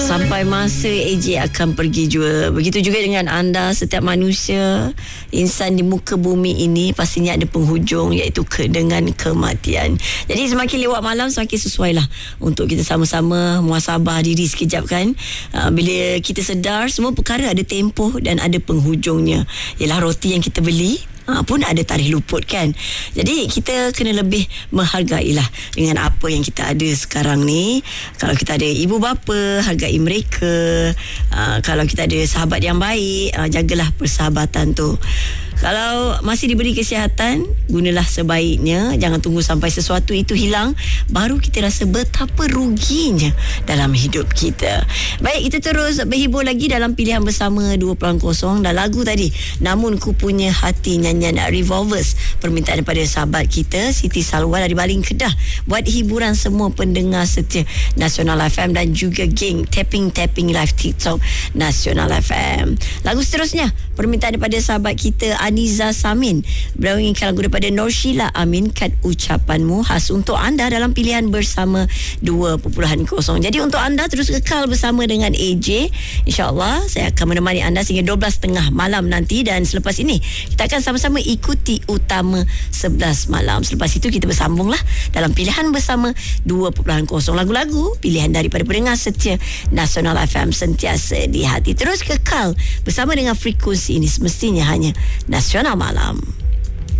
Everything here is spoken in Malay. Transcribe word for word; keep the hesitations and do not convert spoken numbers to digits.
Sampai masa A J akan pergi juga. Begitu juga dengan anda, setiap manusia, insan di muka bumi ini pastinya ada penghujung, iaitu ke, dengan kematian. Jadi semakin lewat malam, semakin sesuai lah untuk kita sama-sama muhasabah diri sekejap kan. Uh, bila kita sedar semua perkara ada tempoh dan ada penghujungnya. Ialah roti yang kita beli Ha, pun ada tarikh luput kan. Jadi kita kena lebih menghargailah dengan apa yang kita ada sekarang ni. Kalau kita ada ibu bapa, hargai mereka. ha, Kalau kita ada sahabat yang baik, ha, jagalah persahabatan tu. Kalau masih diberi kesihatan, gunalah sebaiknya. Jangan tunggu sampai sesuatu itu hilang baru kita rasa betapa ruginya dalam hidup kita. Baik, kita terus berhibur lagi dalam pilihan bersama dua kosong. Dan lagu tadi, Namun Ku Punya Hati, nyanyian Revolvers, permintaan daripada sahabat kita Siti Salwa dari Baling Kedah, buat hiburan semua pendengar setia Nasional F M dan juga geng Tapping Tapping Live TikTok Nasional F M. Lagu seterusnya, permintaan daripada sahabat kita Aniza Samin, beliau inginkan lagu daripada Nur Sheila Amin, Kad Ucapanmu, khas untuk anda dalam pilihan bersama dua kosong. Jadi untuk anda terus kekal bersama dengan A J. InsyaAllah saya akan menemani anda sehingga dua belas tiga puluh malam nanti. Dan selepas ini kita akan sama-sama ikuti utama sebelas malam. Selepas itu kita bersambunglah dalam pilihan bersama dua kosong. Lagu-lagu pilihan daripada pendengar setia Nasional F M sentiasa di hati. Terus kekal bersama dengan frekuensi ini, semestinya hanya Nasional Malam.